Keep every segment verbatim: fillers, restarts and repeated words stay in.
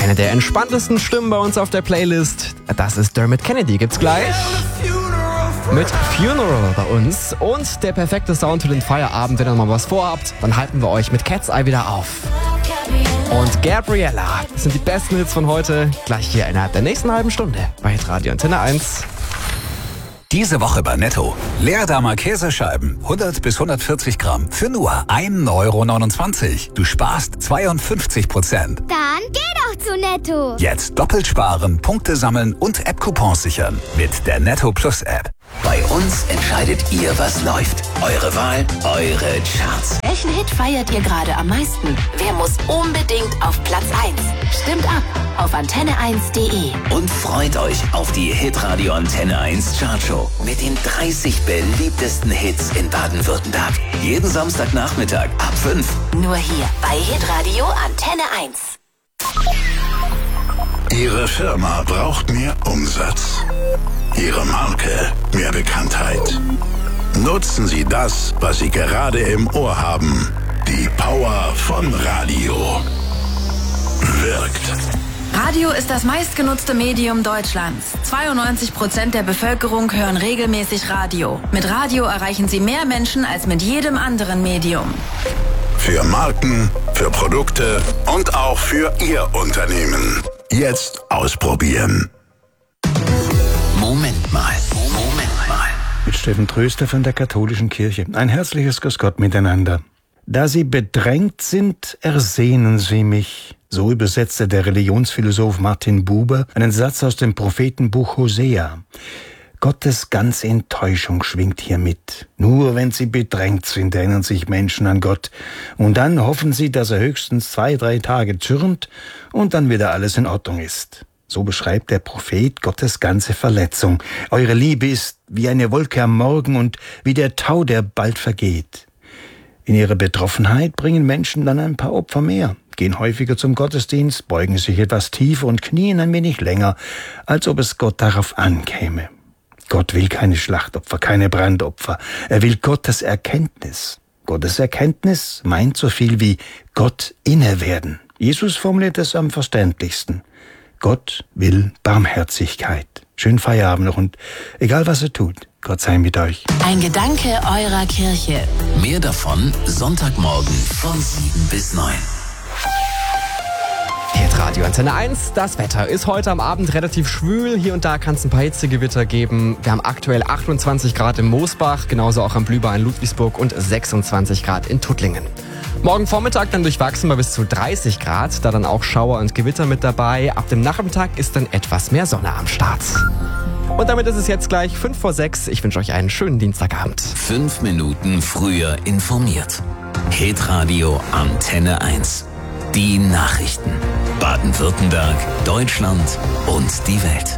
Eine der entspanntesten Stimmen bei uns auf der Playlist, das ist Dermot Kennedy, gibt's gleich. Mit Funeral bei uns und der perfekte Sound für den Feierabend. Wenn ihr mal was vorhabt, dann halten wir euch mit Cat's Eye wieder auf. Und Gabriella, das sind die besten Hits von heute, gleich hier innerhalb der nächsten halben Stunde bei Hitradio Antenne eins. Diese Woche bei Netto. Leerdammer Käsescheiben, hundert bis hundertvierzig Gramm, für nur ein Euro neunundzwanzig. Du sparst zweiundfünfzig Prozent. Dann geh doch zu Netto. Jetzt doppelt sparen, Punkte sammeln und App-Coupons sichern mit der Netto Plus App. Bei uns entscheidet ihr, was läuft. Eure Wahl, eure Charts. Welchen Hit feiert ihr gerade am meisten? Wer muss unbedingt auf Platz eins? Stimmt ab auf antenne eins punkt de. Und freut euch auf die Hitradio Antenne eins Chartshow mit den dreißig beliebtesten Hits in Baden-Württemberg. Jeden Samstagnachmittag ab fünf. Nur hier bei Hitradio Antenne eins. Ihre Firma braucht mehr Umsatz. Ihre Marke mehr Bekanntheit. Nutzen Sie das, was Sie gerade im Ohr haben. Die Power von Radio. Wirkt. Radio ist das meistgenutzte Medium Deutschlands. zweiundneunzig Prozent der Bevölkerung hören regelmäßig Radio. Mit Radio erreichen Sie mehr Menschen als mit jedem anderen Medium. Für Marken, für Produkte und auch für Ihr Unternehmen. Jetzt ausprobieren. Moment mal, Moment mal. Mit Steffen Tröster von der Katholischen Kirche. Ein herzliches Grüß Gott miteinander. Da Sie bedrängt sind, ersehnen Sie mich. So übersetzte der Religionsphilosoph Martin Buber einen Satz aus dem Prophetenbuch Hosea. Gottes ganze Enttäuschung schwingt hier mit. Nur wenn sie bedrängt sind, erinnern sich Menschen an Gott. Und dann hoffen sie, dass er höchstens zwei, drei Tage zürnt und dann wieder alles in Ordnung ist. So beschreibt der Prophet Gottes ganze Verletzung. Eure Liebe ist wie eine Wolke am Morgen und wie der Tau, der bald vergeht. In ihrer Betroffenheit bringen Menschen dann ein paar Opfer mehr, gehen häufiger zum Gottesdienst, beugen sich etwas tiefer und knien ein wenig länger, als ob es Gott darauf ankäme. Gott will keine Schlachtopfer, keine Brandopfer. Er will Gottes Erkenntnis. Gottes Erkenntnis meint so viel wie Gott inne werden. Jesus formuliert es am verständlichsten. Gott will Barmherzigkeit. Schönen Feierabend noch und egal was er tut, Gott sei mit euch. Ein Gedanke eurer Kirche. Mehr davon Sonntagmorgen von sieben bis neun. Hitradio Antenne eins, das Wetter ist heute am Abend relativ schwül. Hier und da kann es ein paar Hitzegewitter geben. Wir haben aktuell achtundzwanzig Grad im Moosbach, genauso auch am Blühbach in Ludwigsburg und sechsundzwanzig Grad in Tuttlingen. Morgen Vormittag dann durchwachsen bei bis zu dreißig Grad, da dann auch Schauer und Gewitter mit dabei. Ab dem Nachmittag ist dann etwas mehr Sonne am Start. Und damit ist es jetzt gleich fünf vor sechs. Ich wünsche euch einen schönen Dienstagabend. Fünf Minuten früher informiert. Hitradio Antenne eins. Die Nachrichten. Baden-Württemberg, Deutschland und die Welt.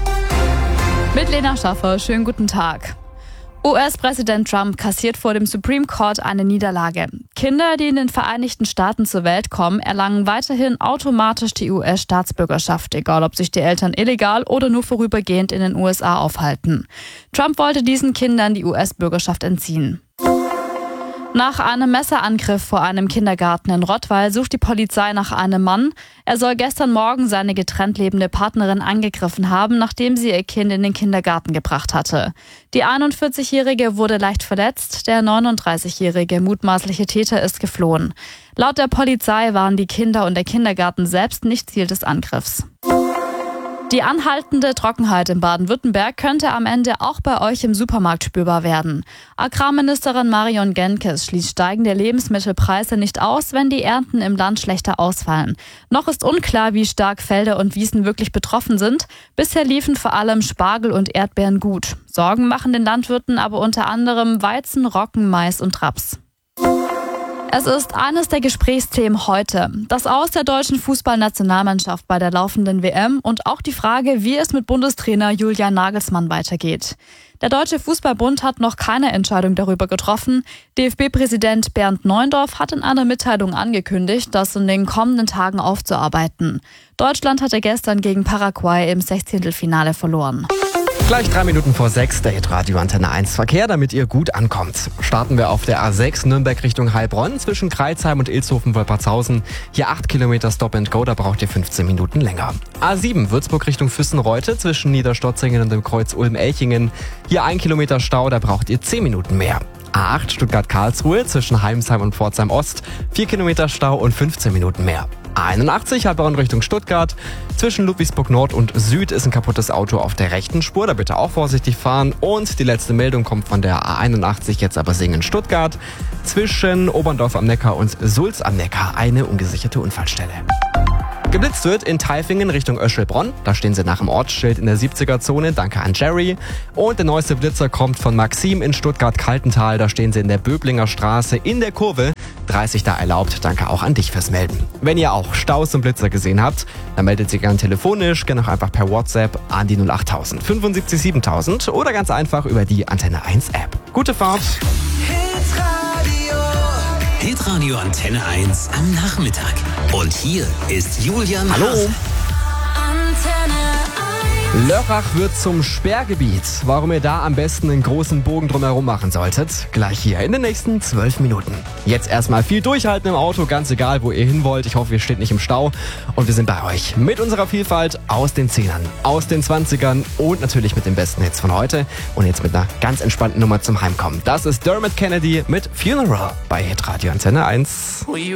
Mit Lena Schaffer, schönen guten Tag. U S-Präsident Trump kassiert vor dem Supreme Court eine Niederlage. Kinder, die in den Vereinigten Staaten zur Welt kommen, erlangen weiterhin automatisch die U S-Staatsbürgerschaft, egal ob sich die Eltern illegal oder nur vorübergehend in den U S A aufhalten. Trump wollte diesen Kindern die U S-Bürgerschaft entziehen. Nach einem Messerangriff vor einem Kindergarten in Rottweil sucht die Polizei nach einem Mann. Er soll gestern Morgen seine getrennt lebende Partnerin angegriffen haben, nachdem sie ihr Kind in den Kindergarten gebracht hatte. Die einundvierzigjährige wurde leicht verletzt, der neununddreißigjährige mutmaßliche Täter ist geflohen. Laut der Polizei waren die Kinder und der Kindergarten selbst nicht Ziel des Angriffs. Die anhaltende Trockenheit in Baden-Württemberg könnte am Ende auch bei euch im Supermarkt spürbar werden. Agrarministerin Marion Genkes schließt steigende Lebensmittelpreise nicht aus, wenn die Ernten im Land schlechter ausfallen. Noch ist unklar, wie stark Felder und Wiesen wirklich betroffen sind. Bisher liefen vor allem Spargel und Erdbeeren gut. Sorgen machen den Landwirten aber unter anderem Weizen, Roggen, Mais und Raps. Es ist eines der Gesprächsthemen heute. Das Aus der deutschen Fußballnationalmannschaft bei der laufenden W M und auch die Frage, wie es mit Bundestrainer Julian Nagelsmann weitergeht. Der Deutsche Fußballbund hat noch keine Entscheidung darüber getroffen. D F B-Präsident Bernd Neuendorf hat in einer Mitteilung angekündigt, das in den kommenden Tagen aufzuarbeiten. Deutschland hatte gestern gegen Paraguay im Sechzehntelfinale verloren. Gleich drei Minuten vor sechs, der Hitradio Antenne eins Verkehr, damit ihr gut ankommt. Starten wir auf der A sechs Nürnberg Richtung Heilbronn zwischen Kreilsheim und Ilshofen-Wolpertshausen. Hier acht Kilometer Stop and Go, da braucht ihr fünfzehn Minuten länger. A sieben Würzburg Richtung Füssenreute zwischen Niederstotzingen und dem Kreuz Ulm-Elchingen. Hier ein Kilometer Stau, da braucht ihr zehn Minuten mehr. A acht Stuttgart-Karlsruhe zwischen Heimsheim und Pforzheim Ost. vier Kilometer Stau und fünfzehn Minuten mehr. A einundachtzig Heilbronn Richtung Stuttgart. Zwischen Ludwigsburg Nord und Süd ist ein kaputtes Auto auf der rechten Spur. Da bitte auch vorsichtig fahren. Und die letzte Meldung kommt von der A einundachtzig, jetzt aber Singen-Stuttgart. Zwischen Oberndorf am Neckar und Sulz am Neckar eine ungesicherte Unfallstelle. Geblitzt wird in Tailfingen Richtung Öschelbronn. Da stehen sie nach dem Ortsschild in der siebziger-Zone. Danke an Jerry. Und der neueste Blitzer kommt von Maxim in Stuttgart-Kaltental. Da stehen sie in der Böblinger Straße in der Kurve. dreißig da erlaubt. Danke auch an dich fürs Melden. Wenn ihr auch Staus und Blitzer gesehen habt, dann meldet sie gerne telefonisch, gerne auch einfach per WhatsApp an die null achttausend fünfundsiebzig siebentausend oder ganz einfach über die Antenne eins App. Gute Fahrt! Hitradio Antenne eins am Nachmittag. Und hier ist Julian Hallo. Hase. Lörrach wird zum Sperrgebiet. Warum ihr da am besten einen großen Bogen drumherum machen solltet, gleich hier in den nächsten zwölf Minuten. Jetzt erstmal viel durchhalten im Auto, ganz egal, wo ihr hin wollt. Ich hoffe, ihr steht nicht im Stau. Und wir sind bei euch mit unserer Vielfalt aus den Zehnern, aus den Zwanzigern und natürlich mit den besten Hits von heute. Und jetzt mit einer ganz entspannten Nummer zum Heimkommen. Das ist Dermot Kennedy mit Funeral bei Hitradio Antenne eins.